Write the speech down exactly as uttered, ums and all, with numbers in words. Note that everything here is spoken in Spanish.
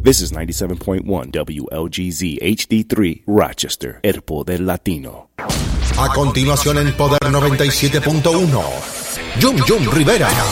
This is ninety-seven point one W L G Z H D three Rochester, El Poder Latino. A continuación en Poder noventa y siete punto uno, Jum Jum Rivera.